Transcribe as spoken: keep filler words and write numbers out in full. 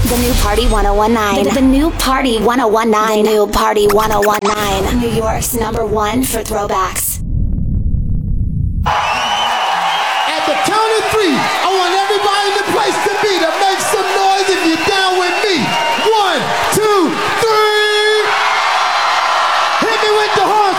The new Party one oh one nine. The, the new Party one oh one nine. The new Party one oh one nine. New York's number one for throwbacks. At the count of three, I want everybody in the place to be to make some noise if you're down with me. One, two, three. Hit me with the horn.